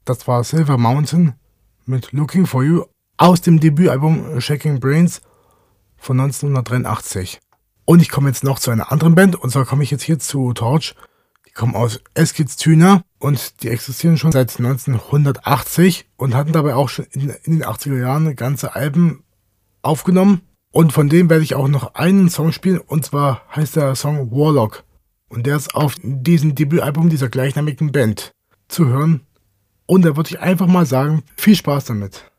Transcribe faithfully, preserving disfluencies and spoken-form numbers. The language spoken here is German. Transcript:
Das war Silver Mountain mit Looking for You aus dem Debütalbum Shaking Brains von neunzehnhundertdreiundachtzig. Und ich komme jetzt noch zu einer anderen Band, und zwar komme ich jetzt hier zu Torch. Die kommen aus Eskilstuna und die existieren schon seit neunzehnhundertachtzig und hatten dabei auch schon in, in den achtziger Jahren ganze Alben aufgenommen. Und von denen werde ich auch noch einen Song spielen, und zwar heißt der Song Warlock. Und der ist auf diesem Debütalbum dieser gleichnamigen Band zu hören. Und da würde ich einfach mal sagen, viel Spaß damit.